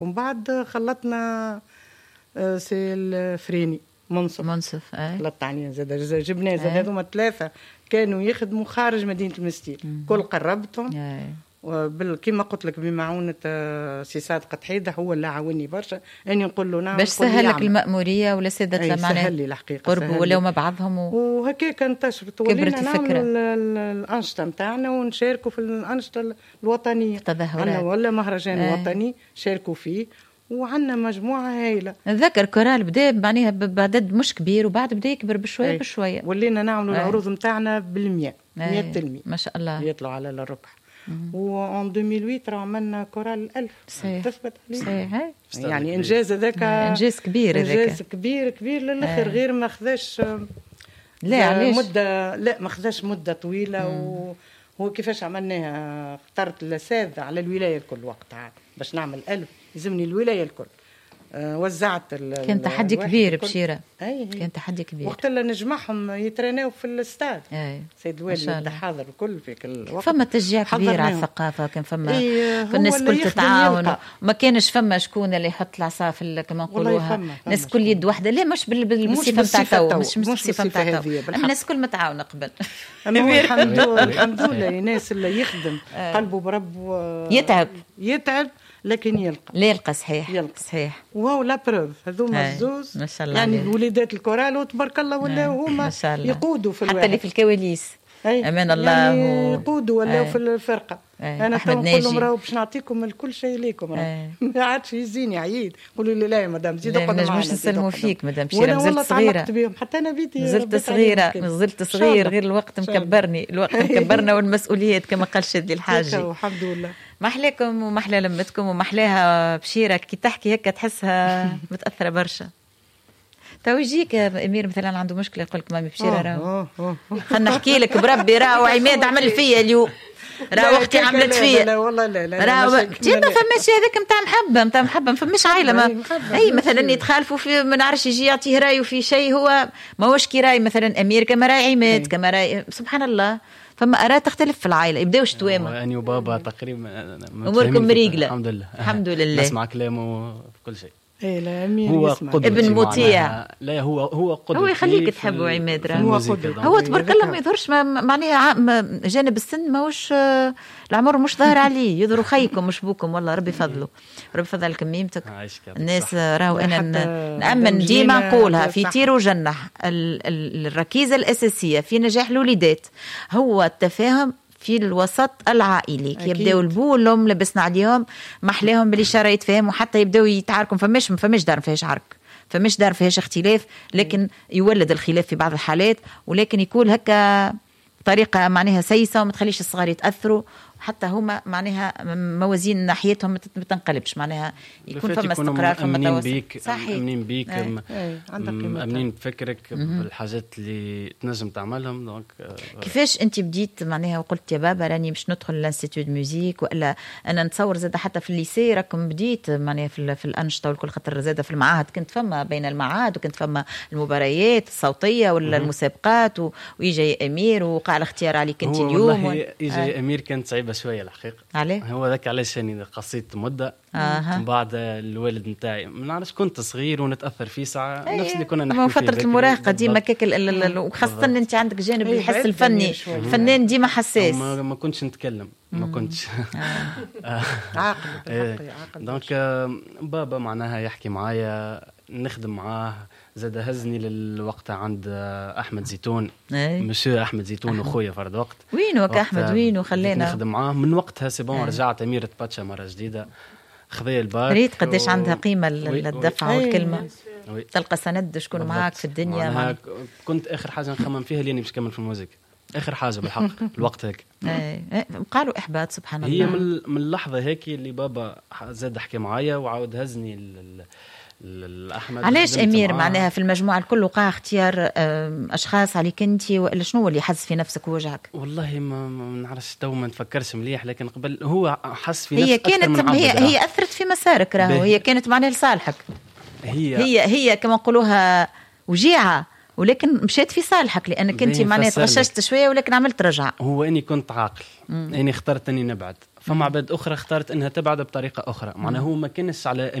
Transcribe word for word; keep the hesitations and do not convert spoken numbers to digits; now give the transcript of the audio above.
ومن بعد خلطنا سي الفريني منصف منصف اي خلطت عليه زاد جبناه زاد هذوما ثلاثه كانوا يخدموا خارج مدينه المستير كل قربتهم اي وبال كيما قلت لك بمعونه سي صادق تحيده هو اللي عاوني برشا اني نقول له نعم باش سهل لك المأموريه ولا سادت معناها سهل لي الحقيقه قربوا ولاو مع بعضهم و... وهكاك انتشرت ولينا نعملوا الانشطه نتاعنا ونشاركوا في الانشطه الوطنيه عندنا ولا مهرجان آه. وطني شاركوا فيه وعندنا مجموعه هايله. نذكر كورال بدا معناها بعدد مش كبير وبعد بدا يكبر بشويه بشويه ولينا نعملوا العروض نتاعنا بالمية مية تلميذ ما شاء الله يطلعوا على الربح. وان ألفين وثمانية راه عملنا كورال الألف تثبت صحيح يعني انجاز هذاك انجاز كبير هذاك انجاز كبير كبير للاخر غير ما خذاش لا علاش مده لا ما خذاش مده طويله وهو كيفاش عملناها اخترت الاساتذه على الولايه الكل وقتها باش نعمل ألف لازمني الولايه الكل أه وزعت كان تحدي كبير بشيره كان تحدي كبير وقت اللي نجمعهم يتريناو في الاستاد سيد الوالي حاضر الكل في كل وقت فما تشجيع كبير على الثقافه كان فما إيه الناس كل تتعاون ما كانش فما شكون اللي يحط العصا في كما نقولوها الناس كل يد واحده لا مش بالصفه نتاع تو مش مش بالصفه نتاع تو الناس كل متعاونه قبل الحمد لله الحمد لله الناس اللي يخدم قلبه برب يتعب يتعب لكن يلقى لا يلقى صحيح يلقى صحيح وهو لا بروف هذوما الزوز ما شاء الله يعني الوليدات الكورال وتبارك الله ولا هما يقودوا في الواحد حتى اللي في الكواليس امان الله يعني يقودوا ولا في الفرقه أي. انا نقول لهم راهو باش نعطيكم الكل شيء ليكم ما عادش يزيني عيد قولوا لي لا يا مدام زيد اقعد معنا مش نسلموا فيك مدام شيره مازلت صغيره بهم حتى انا بيتي زلت صغيره زلت صغير غير الوقت مكبرني الوقت مكبرنا والمسؤوليات كما قال شادي الحاجي الحمد لله ما احلاكم وما احلى لمتكم وما احلاها بشيره كي تحكي هكا تحسها متاثره برشا. تو يجيك امير مثلا عنده مشكله يقول لك مامي بشيره راهو خلينا نحكي لك بربي راهو عماد عمل فيا اليوم راهو اختي عملت فيا لا والله لا لا راهو ما فماش هذاك نتاع محبه نتاع محبه ما فماش عائله ما اي مثلا يتخالفوا في ما نعرفش يجي يعطيه رايه في شيء هو ماهوش كي راي مثلا امير كما راي عماد كما راي سبحان الله فما آراء تختلف في العائلة يبداو شتوامة أنا وبابا تقريبا أموركم مريقلة الحمد لله الحمد لله نسمع كلامه في كل شيء إيه لا أمير هو ابن مطيع لا هو هو قدوة هو يخليك تحبوا عماد راه هو هو تبارك الله ما يظهرش معناها جانب السن ماهوش العمر مش ظاهر عليه يظهروا خيكم مش بوكم والله ربي فضله ربي فضل كميمتك الناس راهو أنا نأمن ديما نقولها في تير وجنح الركيزة الأساسية في نجاح الوليدات هو التفاهم في الوسط العائلي كي يبداو البو والام لبسنا عليهم محلاهم بالاشاره يتفاهموا حتى يبداو يتعاركوا فماش فماش دار فيهاش عرك فماش دار فيهاش اختلاف لكن يولد الخلاف في بعض الحالات ولكن يكون هكا طريقه معناها سيسه وما تخليش الصغار يتاثروا حتى هما معناها موازين ناحيتهم ما تنقلبش معناها يكون فما استقرار فما توازن صحيح امنين بيك امنين بفكرك بالحاجات اللي تنجم تعملهم دونك كيفاش انت بديت معناها وقلت يا بابا راني مش ندخل لانستيتو دو ميوزيك والا انا نتصور زاد حتى في الليسي راكم بديت معناها في, في الانشطه والكل خاطر زاد في المعاهد كنت فما بين المعاهد وكنت فما المباريات الصوتيه ولا المسابقات ويجي امير وقع الاختيار عليك انت اليوم والله يجي امير كانت صعيبه شويه الحقيقه عليه هو ذاك علاش اني قصيت مده آه. من بعد الوالد نتاعي ما نعرفش كنت صغير ونتاثر فيه ساعه أيه. نفس اللي كنا نحكي فيه فتره المراهقه ديما كيك وخاصه ان انت عندك جانب أيه الحس الفني الفنان ديما حساس ما, ما كنتش نتكلم ما كنتش عاقل دونك بابا معناها يحكي معايا نخدم معاه زاد هزني للوقت عند احمد زيتون مسيو احمد زيتون وخويا فرد وقت وينو احمد وينو خلينا نخدم معاه من وقتها سي بون رجعت اميره باتشا مره جديده خذي الباك ريت قداش و... عندها قيمه الدفعه والكلمه وي. تلقى سند شكون معاك في الدنيا مع... كنت اخر حاجه نخمم فيها اللي مش كمل في الموسيقى اخر حاجه بالحق الوقت هيك اي قالوا احباط سبحان هي الله هي من اللحظه هيك اللي بابا زاد حكي معايا وعاود هزني ال... الأحمد علاش أمير معناها في المجموعة الكل وقع اختيار أشخاص عليك أنت وإلا شنو اللي حس في نفسك ووجهك؟ والله ما, ما نعرفش تو ما نفكرش مليح لكن قبل هو حس في هي نفسه أكثر كانت من هي هي أثرت في مسارك راهو هي كانت معناها لصالحك هي هي هي كما نقولوها وجيعة ولكن مشيت في صالحك لأنك أنت معناها تغششت شوية ولكن عملت رجعة هو أني كنت عاقل أني اخترت أني نبعد فما عباد اخرى اختارت انها تبعد بطريقه اخرى. معناها هو ما كانش على